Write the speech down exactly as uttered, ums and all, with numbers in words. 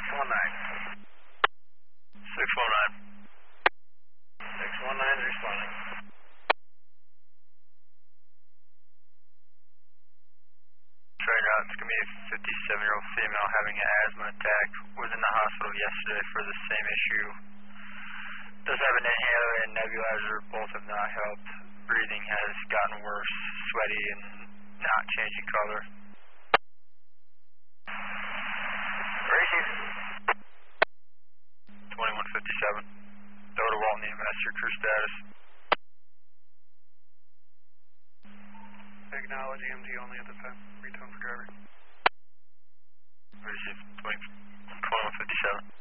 six one nine. six one nine. six one nine is responding. Train route, it's going to be a fifty-seven-year-old female having an asthma attack. Was in the hospital yesterday for the same issue. Does have an inhaler and nebulizer. Both have not helped. Breathing has gotten worse, sweaty and not changing color. Racing. twenty-one fifty-seven. Go to Walton E M S, your crew status. Acknowledge E M T only at this time. Retone for driver. Receive twenty-one fifty-seven.